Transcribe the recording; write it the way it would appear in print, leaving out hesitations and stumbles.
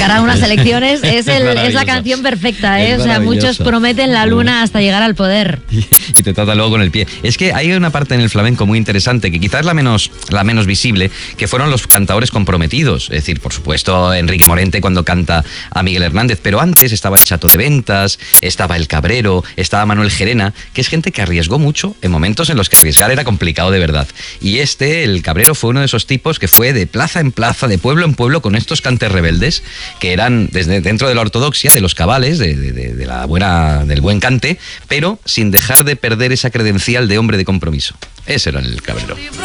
cara a unas elecciones es la canción perfecta, ¿eh? O sea, muchos prometen la luna hasta llegar al poder. Y te trata luego con el pie. Es que hay una parte en el flamenco muy interesante, que quizás es la menos visible, que fueron los cantadores comprometidos. Es decir, por supuesto, Enrique Morente cuando canta a Miguel Hernández, pero antes estaba el Chato de Ventas, estaba el Cabrero, estaba Manuel Gerena, que es gente que arriesgó mucho en momentos en los que arriesgar era complicado de verdad. Y el Cabrero, fue uno de esos tipos que fue de plaza en plaza, de pueblo en pueblo, con estos cantes rebeldes, que eran desde dentro de la ortodoxia, de los cabales, del buen cante, pero sin dejar de perder esa credencial de hombre de compromiso. Ese era el Cabrero.